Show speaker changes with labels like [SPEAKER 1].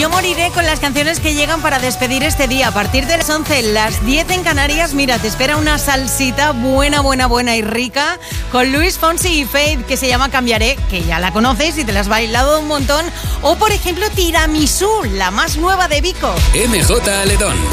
[SPEAKER 1] No moriré con las canciones que llegan para despedir este día. A partir de las 11, las 10 en Canarias, mira, te espera una salsita buena y rica con Luis Fonsi y Faith, que se llama Cambiaré, que ya la conoces y te la has bailado un montón. O, por ejemplo, Tiramisú, la más nueva de Vico.
[SPEAKER 2] MJ Aledón